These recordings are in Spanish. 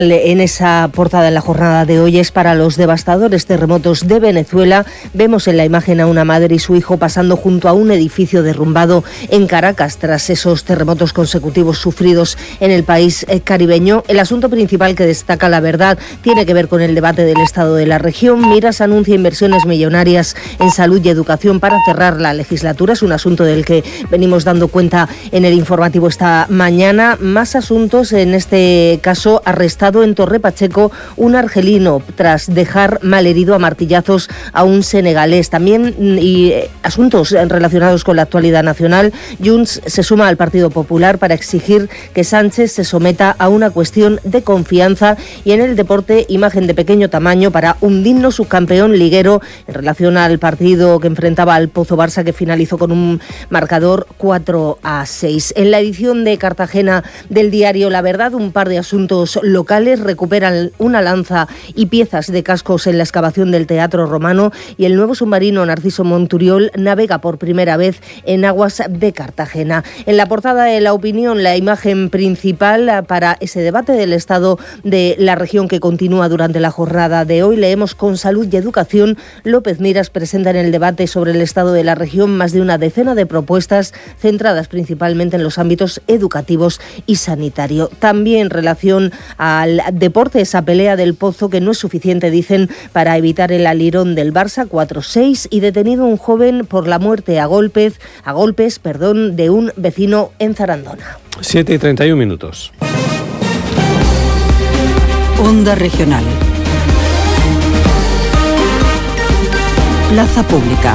En esa portada en la jornada de hoy es para los devastadores terremotos de Venezuela. Vemos en la imagen a una madre y su hijo pasando junto a un edificio derrumbado en Caracas tras esos terremotos consecutivos sufridos en el país caribeño. El asunto principal que destaca La Verdad tiene que ver con el debate del estado de la región. Miras anuncia inversiones millonarias en salud y educación para cerrar la legislatura. Es un asunto del que venimos dando cuenta en el informativo esta mañana. Más asuntos, en este caso arrestado en Torre Pacheco un argelino tras dejar malherido a martillazos a un senegalés. También asuntos relacionados con la actualidad nacional. Junts se suma al Partido Popular para exigir que Sánchez se someta a una cuestión de confianza. Y en el deporte, imagen de pequeño tamaño para un digno subcampeón liguero en relación al partido que enfrentaba al Pozo Barça, que finalizó con un marcador 4-6. En la edición de Cartagena del diario La Verdad, un par de asuntos locales. Recuperan una lanza y piezas de cascos en la excavación del Teatro Romano, y el nuevo submarino Narciso Monturiol navega por primera vez en aguas de Cartagena. En la portada de La Opinión, la imagen principal para ese debate del estado de la región que continúa durante la jornada de hoy. Leemos: con salud y educación, López Miras presenta en el debate sobre el estado de la región más de una decena de propuestas centradas principalmente en los ámbitos educativos y sanitario. También en relación al deporte, esa pelea del Pozo que no es suficiente, dicen, para evitar el alirón del Barça, 4-6, y detenido un joven por la muerte a golpes, de un vecino en Zarandona. 7:31. Onda Regional. Plaza Pública.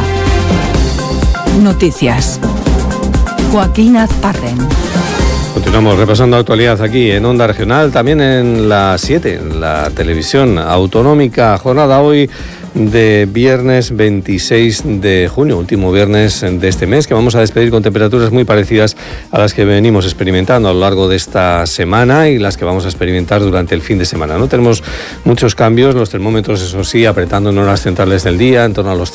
Noticias. Joaquín Azparren. Continuamos repasando actualidad aquí en Onda Regional, también en la 7, en la televisión autonómica. Jornada hoy de viernes 26 de junio, último viernes de este mes, que vamos a despedir con temperaturas muy parecidas a las que venimos experimentando a lo largo de esta semana y las que vamos a experimentar durante el fin de semana. No tenemos muchos cambios, los termómetros, eso sí, apretando en horas centrales del día, en torno a los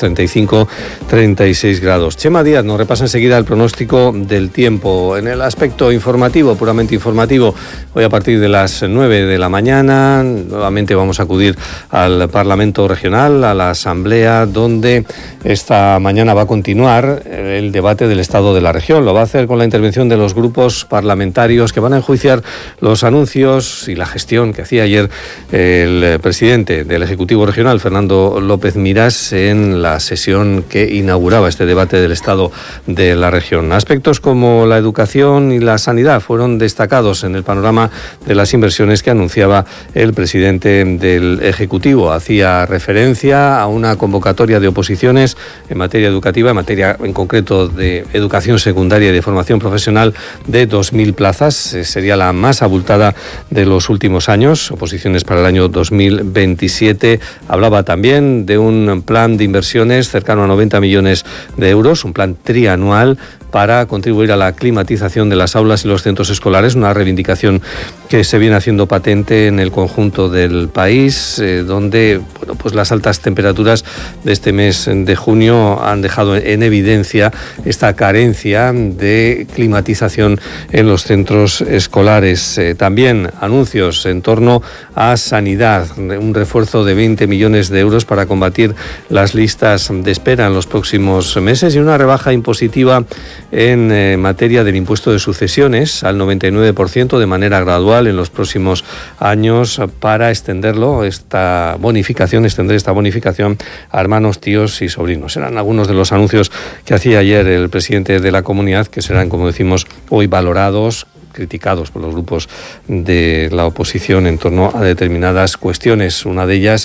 35-36 grados. Chema Díaz nos repasa enseguida el pronóstico del tiempo. En el aspecto informativo, puramente informativo, hoy a partir de las 9 de la mañana, nuevamente vamos a acudir al Parlamento Regional, a la Asamblea, donde esta mañana va a continuar el debate del estado de la región. Lo va a hacer con la intervención de los grupos parlamentarios que van a enjuiciar los anuncios y la gestión que hacía ayer el presidente del Ejecutivo Regional, Fernando López Miras, en la sesión que inauguraba este debate del estado de la región. Aspectos como la educación y la sanidad fueron destacados en el panorama de las inversiones que anunciaba el presidente del Ejecutivo. Hacía referencia a una convocatoria de oposiciones en materia educativa, en materia en concreto de educación secundaria y de formación profesional, de 2.000 plazas. Sería la más abultada de los últimos años, oposiciones para el año 2027. Hablaba también de un plan de inversiones cercano a 90 millones de euros, un plan trianual para contribuir a la climatización de las aulas y los centros escolares, una reivindicación que se viene haciendo patente en el conjunto del país, donde pues las altas temperaturas de este mes de junio han dejado en evidencia esta carencia de climatización en los centros escolares. También anuncios en torno a sanidad, un refuerzo de 20 millones de euros para combatir las listas de espera en los próximos meses y una rebaja impositiva en materia del impuesto de sucesiones al 99% de manera gradual en los próximos años para extender esta bonificación a hermanos, tíos y sobrinos. Eran algunos de los anuncios que hacía ayer el presidente de la comunidad, que serán, como decimos, hoy valorados, criticados por los grupos de la oposición en torno a determinadas cuestiones. Una de ellas,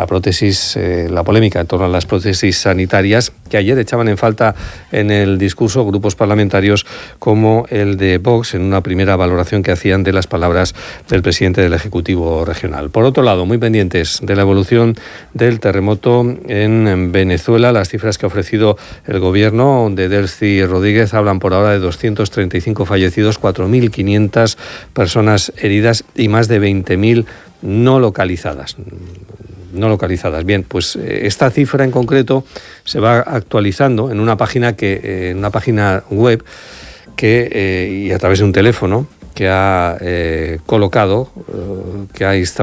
la polémica en torno a las prótesis sanitarias, que ayer echaban en falta en el discurso grupos parlamentarios como el de Vox, en una primera valoración que hacían de las palabras del presidente del Ejecutivo Regional. Por otro lado, muy pendientes de la evolución del terremoto en Venezuela. Las cifras que ha ofrecido el gobierno de Delcy Rodríguez hablan por ahora de 235 fallecidos, 4.500 personas heridas y más de 20.000 no localizadas. Bien, pues esta cifra en concreto se va actualizando en una página web y a través de un teléfono que ha colocado, que ha instaurado